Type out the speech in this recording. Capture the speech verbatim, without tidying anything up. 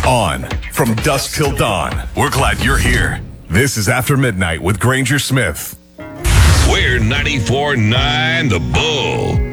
On from dusk till dawn. We're glad you're here. This is After Midnight with Granger Smith. We're ninety-four point nine The Bull.